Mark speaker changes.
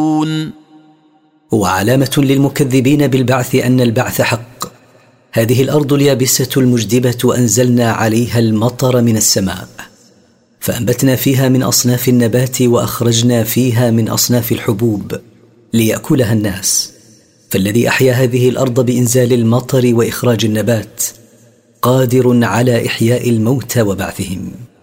Speaker 1: يعملون.
Speaker 2: وعلامة للمكذبين بالبعث أن البعث حق. هذه الأرض اليابسة المجدبة أنزلنا عليها المطر من السماء، فأنبتنا فيها من أصناف النبات، وأخرجنا فيها من أصناف الحبوب ليأكلها الناس. فالذي أحيا هذه الأرض بإنزال المطر وإخراج النبات قادر على إحياء الموتى وبعثهم.